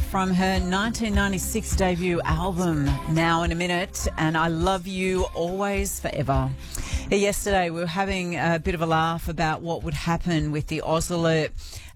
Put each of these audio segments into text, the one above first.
from her 1996 debut album, Now in a Minute, and I Love You Always Forever. Yesterday we were having a bit of a laugh about what would happen with the Ausalert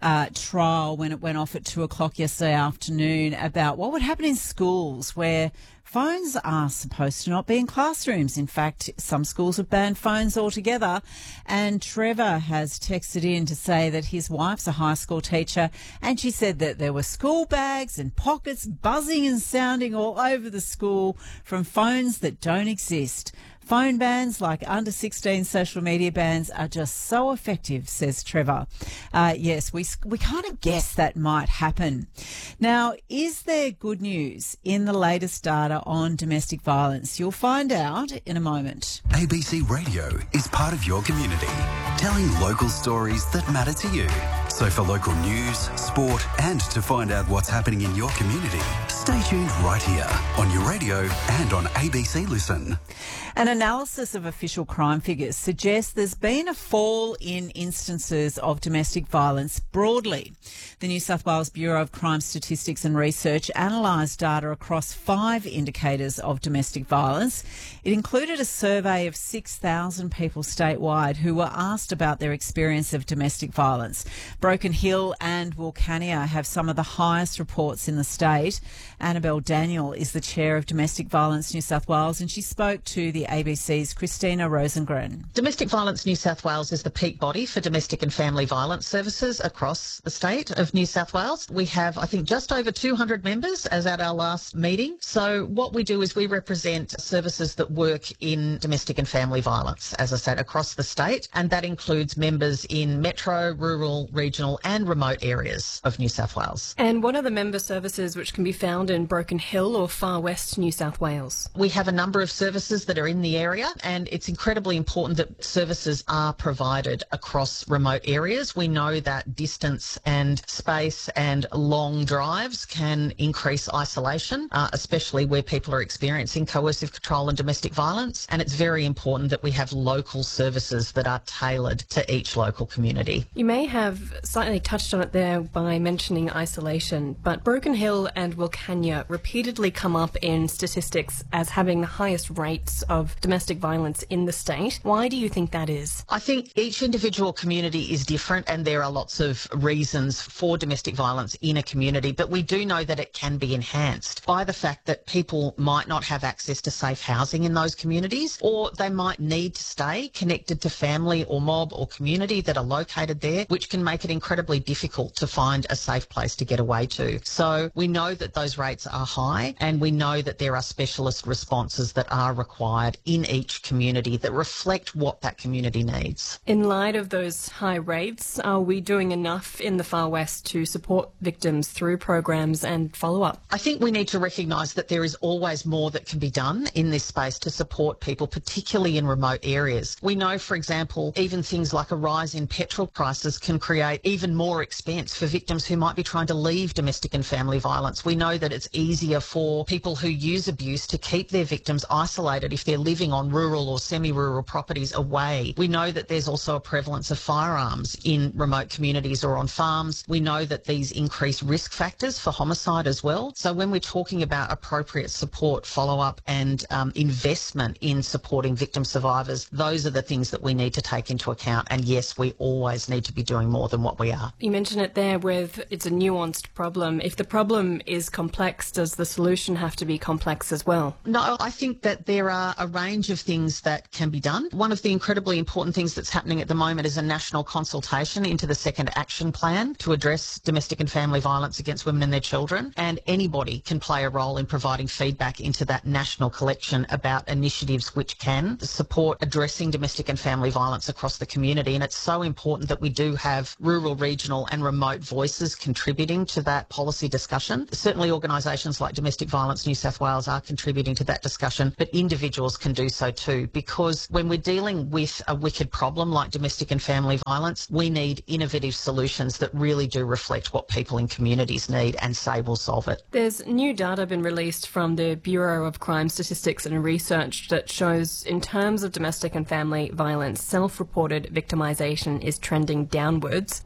trial when it went off at 2 o'clock yesterday afternoon, about what would happen in schools where phones are supposed to not be in classrooms. In fact, some schools have banned phones altogether. And Trevor has texted in to say that his wife's a high school teacher, and she said that there were school bags and pockets buzzing and sounding all over the school from phones that don't exist. Phone bans, like under 16 social media bans, are just so effective, says Trevor. Yes, we kind of guessed that might happen. Now, is there good news in the latest data on domestic violence? You'll find out in a moment. ABC Radio is part of your community, telling local stories that matter to you. So for local news, sport, and to find out what's happening in your community, stay tuned right here on your radio and on ABC Listen. An analysis of official crime figures suggests there's been a fall in instances of domestic violence broadly. The New South Wales Bureau of Crime Statistics and Research analysed data across 5 indicators of domestic violence. It included a survey of 6,000 people statewide who were asked about their experience of domestic violence. Broken Hill and Wilcannia have some of the highest reports in the state. Annabelle Daniel is the chair of Domestic Violence New South Wales, and she spoke to the ABC's Christina Rosengren. Domestic Violence New South Wales is the peak body for domestic and family violence services across the state of New South Wales. We have, I think, just over 200 members as at our last meeting. So what we do is we represent services that work in domestic and family violence, as I said, across the state, and that includes members in metro, rural, regional and remote areas of New South Wales. And what are the member services which can be found in Broken Hill or Far West New South Wales? We have a number of services that are in the area, and it's incredibly important that services are provided across remote areas. We know that distance and space and long drives can increase isolation, especially where people are experiencing coercive control and domestic violence, and it's very important that we have local services that are tailored to each local community. You may have slightly touched on it there by mentioning isolation, but Broken Hill and Wilcannia repeatedly come up in statistics as having the highest rates of domestic violence in the state. Why do you think that is? I think each individual community is different, and there are lots of reasons for domestic violence in a community, but we do know that it can be enhanced by the fact that people might not have access to safe housing in those communities, or they might need to stay connected to family or mob or community that are located there, which can make it incredibly difficult to find a safe place to get away to. So we know that those rates are high, and we know that there are specialist responses that are required in each community that reflect what that community needs. In light of those high rates, are we doing enough in the Far West to support victims through programs and follow-up? I think we need to recognise that there is always more that can be done in this space to support people, particularly in remote areas. We know, for example, even things like a rise in petrol prices can create even more expense for victims who might be trying to leave domestic and family violence. We know that it's easier for people who use abuse to keep their victims isolated if they're living on rural or semi-rural properties away. We know that there's also a prevalence of firearms in remote communities or on farms. We know that these increase risk factors for homicide as well. So when we're talking about appropriate support, follow-up and investment in supporting victim survivors, those are the things that we need to take into account. And yes, we always need to be doing more than what we are. You mentioned it there with it's a nuanced problem. If the problem is complex, does the solution have to be complex as well? No, I think that there are a range of things that can be done. One of the incredibly important things that's happening at the moment is a national consultation into the second action plan to address domestic and family violence against women and their children. And anybody can play a role in providing feedback into that national collection about initiatives which can support addressing domestic and family violence across the community. And it's so important that we do have rural, regional and remote voices contributing to that policy discussion. Certainly organisations like Domestic Violence New South Wales are contributing to that discussion, but individuals can do so too, because when we're dealing with a wicked problem like domestic and family violence, we need innovative solutions that really do reflect what people in communities need and say will solve it. There's new data been released from the Bureau of Crime Statistics and Research that shows in terms of domestic and family violence, self-reported victimisation is trending downwards. What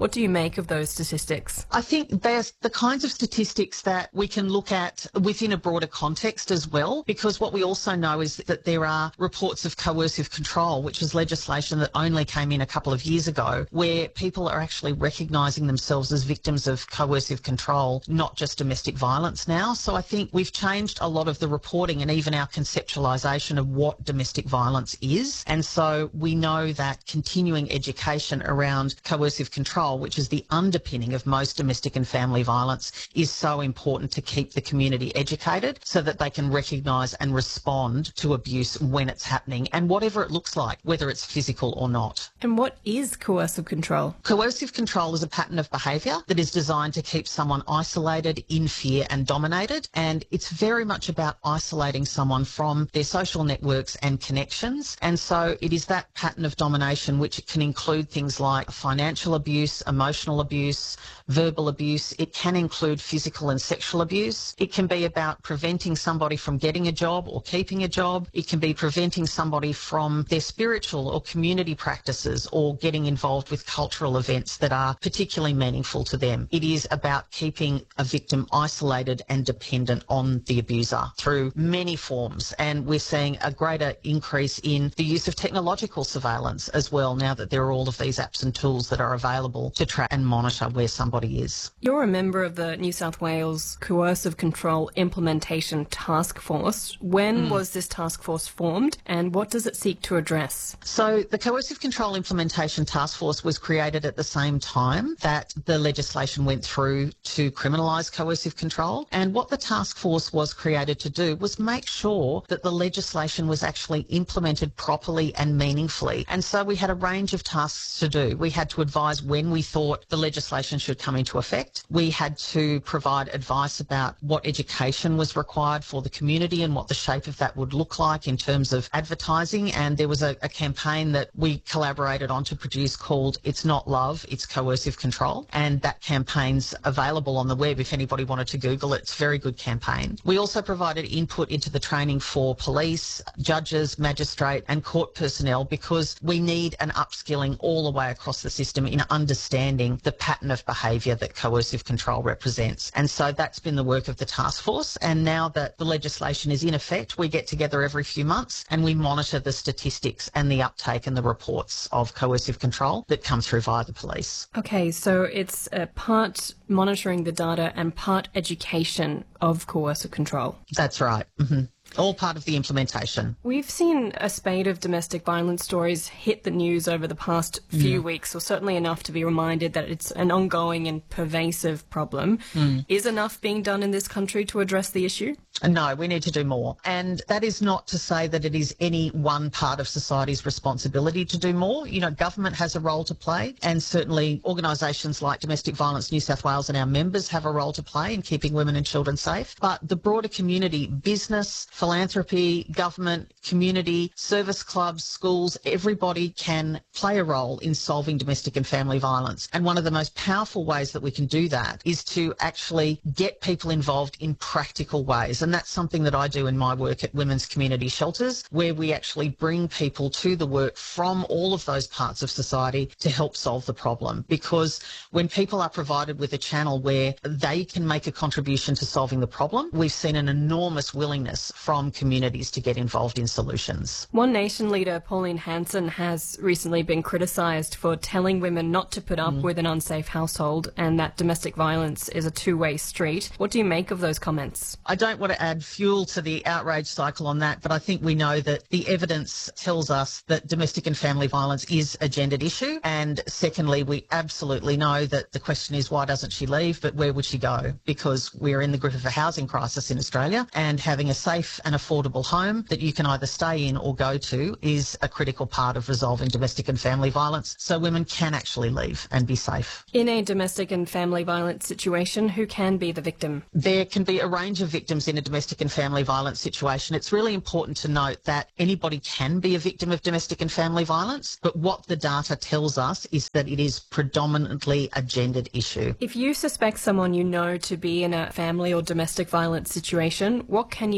What do you make of those statistics? I think there's the kinds of statistics that we can look at within a broader context as well, because what we also know is that there are reports of coercive control, which is legislation that only came in a couple of years ago, where people are actually recognising themselves as victims of coercive control, not just domestic violence now. So I think we've changed a lot of the reporting and even our conceptualisation of what domestic violence is. And so we know that continuing education around coercive control, which is the underpinning of most domestic and family violence, is so important to keep the community educated so that they can recognise and respond to abuse when it's happening, and whatever it looks like, whether it's physical or not. And what is coercive control? Coercive control is a pattern of behaviour that is designed to keep someone isolated, in fear and dominated, and it's very much about isolating someone from their social networks and connections. And so it is that pattern of domination which can include things like financial abuse, emotional abuse, verbal abuse. It can include physical and sexual abuse. It can be about preventing somebody from getting a job or keeping a job. It can be preventing somebody from their spiritual or community practices or getting involved with cultural events that are particularly meaningful to them. It is about keeping a victim isolated and dependent on the abuser through many forms. And we're seeing a greater increase in the use of technological surveillance as well, now that there are all of these apps and tools that are available to track and monitor where somebody is. You're a member of the New South Wales Coercive Control Implementation Task Force. When was this task force formed, and what does it seek to address? So the Coercive Control Implementation Task Force was created at the same time that the legislation went through to criminalise coercive control. And what the task force was created to do was make sure that the legislation was actually implemented properly and meaningfully. And so we had a range of tasks to do. We had to advise when we thought the legislation should come into effect. We had to provide advice about what education was required for the community and what the shape of that would look like in terms of advertising. And there was a campaign that we collaborated on to produce called It's Not Love, It's Coercive Control. And that campaign's available on the web if anybody wanted to Google it. It's a very good campaign. We also provided input into the training for police, judges, magistrate and court personnel, because we need an upskilling all the way across the system in understanding the pattern of behaviour that coercive control represents. And so that's been the work of the task force. And now that the legislation is in effect, we get together every few months and we monitor the statistics and the uptake and the reports of coercive control that come through via the police. Okay, so it's part monitoring the data and part education of coercive control. That's right. All part of the implementation. We've seen a spate of domestic violence stories hit the news over the past few weeks, or certainly enough to be reminded that it's an ongoing and pervasive problem. Is enough being done in this country to address the issue? No, we need to do more. And that is not to say that it is any one part of society's responsibility to do more. You know, government has a role to play, and certainly organisations like Domestic Violence New South Wales and our members have a role to play in keeping women and children safe. But the broader community, business, philanthropy, government, community, service clubs, schools, everybody can play a role in solving domestic and family violence. And one of the most powerful ways that we can do that is to actually get people involved in practical ways. And that's something that I do in my work at Women's Community Shelters, where we actually bring people to the work from all of those parts of society to help solve the problem. Because when people are provided with a channel where they can make a contribution to solving the problem, we've seen an enormous willingness from communities to get involved in solutions. One Nation leader, Pauline Hanson, has recently been criticised for telling women not to put up with an unsafe household and that domestic violence is a two-way street. What do you make of those comments? I don't want to add fuel to the outrage cycle on that, but I think we know that the evidence tells us that domestic and family violence is a gendered issue. And secondly, we absolutely know that the question is, why doesn't she leave? But where would she go? Because we're in the grip of a housing crisis in Australia, and having a safe and affordable home that you can either stay in or go to is a critical part of resolving domestic and family violence, so women can actually leave and be safe. In a domestic and family violence situation, who can be the victim? There can be a range of victims in a domestic and family violence situation. It's really important to note that anybody can be a victim of domestic and family violence, but what the data tells us is that it is predominantly a gendered issue. If you suspect someone you know to be in a family or domestic violence situation, what can you do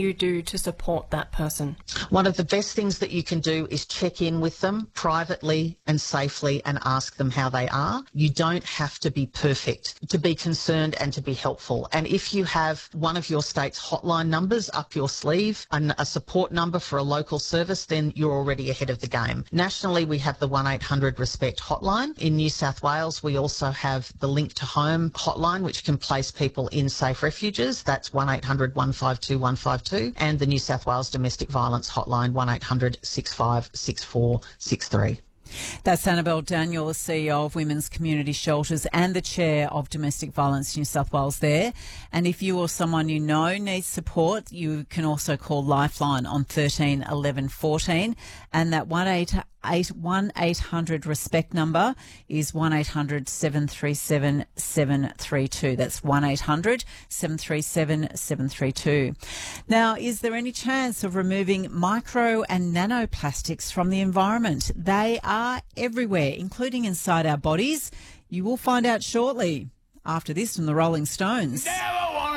to support that person? One of the best things that you can do is check in with them privately and safely and ask them how they are. You don't have to be perfect to be concerned and to be helpful. And if you have one of your state's hotline numbers up your sleeve and a support number for a local service, then you're already ahead of the game. Nationally, we have the 1800 RESPECT hotline. In New South Wales, we also have the Link to Home hotline, which can place people in safe refuges. That's 1800 152 152. And the New South Wales Domestic Violence hotline, 1800 65 64 63. That's Annabelle Daniel, the CEO of Women's Community Shelters and the Chair of Domestic Violence New South Wales there. And if you or someone you know needs support, you can also call Lifeline on 13 11 14. And that 1-800 RESPECT number is 1800 737 732. That's 1800 737 732. Now, is there any chance of removing micro and nanoplastics from the environment? They are everywhere, including inside our bodies. You will find out shortly. After this from the Rolling Stones. Never